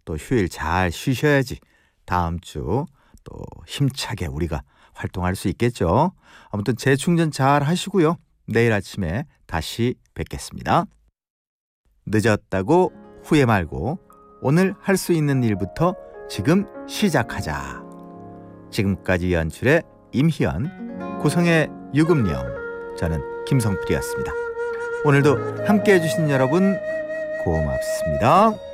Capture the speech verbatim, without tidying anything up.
또 휴일 잘 쉬셔야지 다음 주 또 힘차게 우리가 활동할 수 있겠죠. 아무튼 재충전 잘 하시고요. 내일 아침에 다시 뵙겠습니다. 늦었다고 후회 말고 오늘 할 수 있는 일부터 지금 시작하자. 지금까지 연출의 임희연, 구성의 유금령, 저는 김성필이었습니다. 오늘도 함께해 주신 여러분 고맙습니다.